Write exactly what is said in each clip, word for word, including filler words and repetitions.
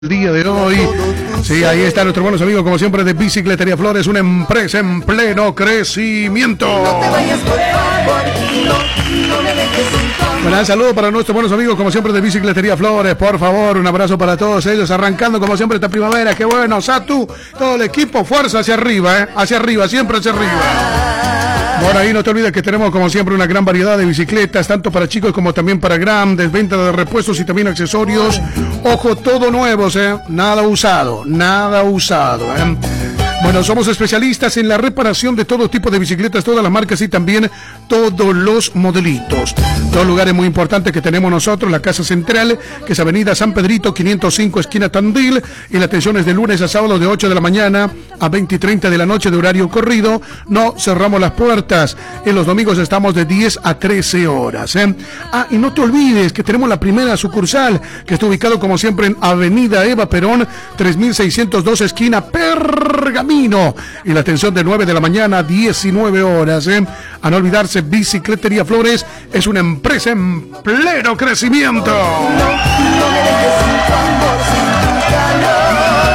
El día de hoy, sí, ahí está nuestro buenos amigos, como siempre, de Bicicletería Flores, una empresa en pleno crecimiento. No te vayas, por favor, no, no me dejes sin tu amor. Un saludo para nuestros buenos amigos, como siempre, de Bicicletería Flores, por favor, un abrazo para todos ellos, arrancando como siempre esta primavera, qué bueno, Satu, todo el equipo, fuerza hacia arriba, eh, hacia arriba, siempre hacia arriba. Bueno, ahí no te olvides que tenemos como siempre una gran variedad de bicicletas, tanto para chicos como también para grandes, venta de repuestos y también accesorios. Ojo, todo nuevo, ¿eh? Nada usado, nada usado, ¿eh? Bueno, somos especialistas en la reparación de todo tipo de bicicletas, todas las marcas y también todos los modelitos. Dos lugares muy importantes que tenemos nosotros, la Casa Central, que es Avenida San Pedrito, quinientos cinco, esquina Tandil, y la atención es de lunes a sábado de ocho de la mañana a veinte y treinta de la noche de horario corrido. No cerramos las puertas. En los domingos estamos de diez a trece horas, ¿eh? Ah, y no te olvides que tenemos la primera sucursal, que está ubicado como siempre en Avenida Eva Perón, tres mil seiscientos dos, esquina Pergamino. Y la atención de nueve de la mañana a diecinueve horas, ¿eh? A no olvidarse, Bicicletería Flores es una empresa en pleno crecimiento. No, no me dejes sin tu amor, sin tu calor.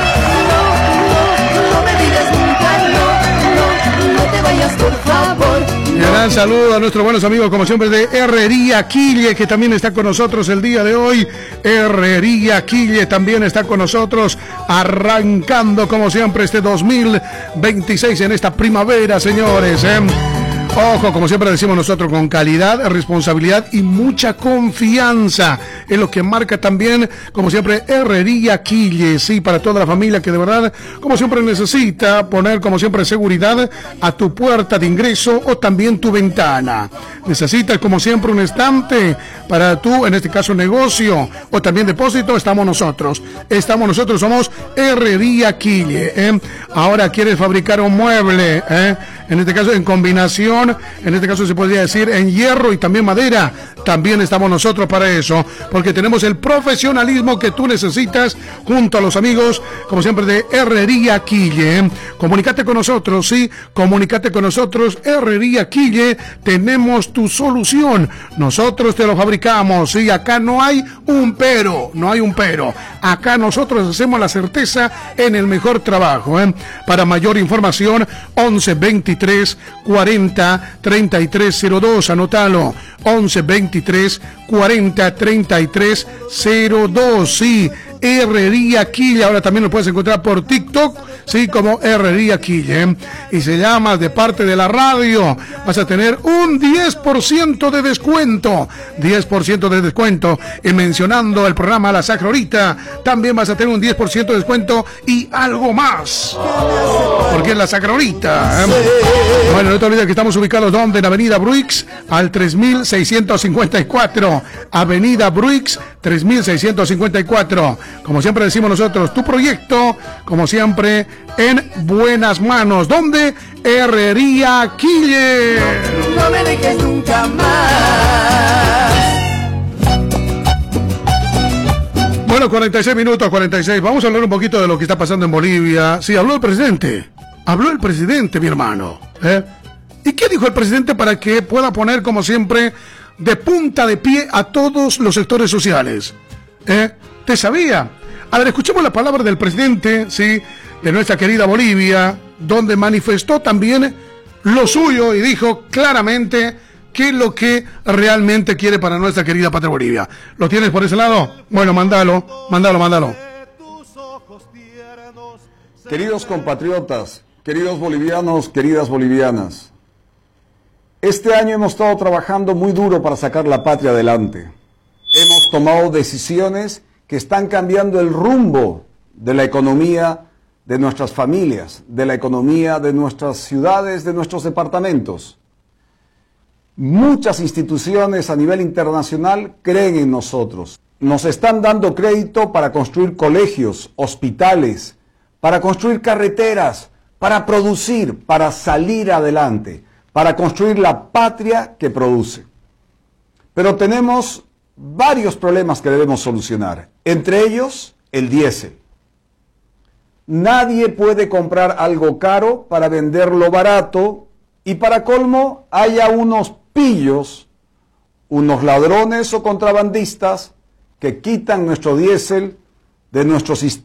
No, no, no me digas nunca, no, no, no te vayas, por favor. Y un gran saludo a nuestros buenos amigos, como siempre, de Herrería Quille, que también está con nosotros el día de hoy. Herrería Quille también está con nosotros, arrancando como siempre este dos mil veintiséis en esta primavera, señores, ¿eh? Ojo, como siempre decimos nosotros, con calidad, responsabilidad y mucha confianza. Es lo que marca también, como siempre, Herrería Quille, sí, para toda la familia que de verdad, como siempre, necesita poner, como siempre, seguridad a tu puerta de ingreso o también tu ventana. Necesitas, como siempre, un estante para tu, en este caso, negocio o también depósito. Estamos nosotros. Estamos nosotros, somos Herrería Quille, ¿eh? Ahora quieres fabricar un mueble, ¿eh? En este caso, en combinación. En este caso se podría decir en hierro y también madera. También estamos nosotros para eso, porque tenemos el profesionalismo que tú necesitas junto a los amigos, como siempre, de Herrería Quille. Comunícate con nosotros, sí, comunícate con nosotros, Herrería Quille, tenemos tu solución. Nosotros te lo fabricamos, sí, acá no hay un pero, no hay un pero. Acá nosotros hacemos la certeza en el mejor trabajo, ¿eh? Para mayor información, once veintitrés cuarenta treinta y tres cero dos, anótalo, once veintitrés cuarenta treinta y tres cero dos, sí, Herrería Quille. Ahora también lo puedes encontrar por TikTok, sí, como Herrería Quille, ¿eh? Y se llama de parte de la radio, vas a tener un diez por ciento de descuento, diez por ciento de descuento, y mencionando el programa La Sacra Ahorita, también vas a tener un diez por ciento de descuento y algo más, porque es La Sacra Ahorita, ¿eh? Bueno, no te olvides que estamos ubicados donde, en Avenida Bruix, al tres mil seiscientos cincuenta y cuatro, Avenida Bruix, tres mil seiscientos cincuenta y cuatro. Como siempre decimos nosotros, tu proyecto, como siempre, en buenas manos. ¿Dónde? Herrería Quille. No me dejes nunca más. Bueno, cuarenta y seis minutos, cuarenta y seis. Vamos a hablar un poquito de lo que está pasando en Bolivia. Sí, habló el presidente. Habló el presidente, mi hermano, ¿eh? ¿Y qué dijo el presidente para que pueda poner, como siempre, de punta de pie a todos los sectores sociales? ¿Eh? ¿Te sabía? A ver, escuchemos la palabra del presidente, sí, de nuestra querida Bolivia, donde manifestó también lo suyo y dijo claramente qué es lo que realmente quiere para nuestra querida patria Bolivia. ¿Lo tienes por ese lado? Bueno, mándalo, mándalo, mándalo. Queridos compatriotas, queridos bolivianos, queridas bolivianas, este año hemos estado trabajando muy duro para sacar la patria adelante. Hemos tomado decisiones que están cambiando el rumbo de la economía de nuestras familias, de la economía de nuestras ciudades, de nuestros departamentos. Muchas instituciones a nivel internacional creen en nosotros. Nos están dando crédito para construir colegios, hospitales, para construir carreteras, para producir, para salir adelante, para construir la patria que produce. Pero tenemos varios problemas que debemos solucionar, entre ellos el diésel. Nadie puede comprar algo caro para venderlo barato y para colmo haya unos pillos, unos ladrones o contrabandistas que quitan nuestro diésel de nuestro sistema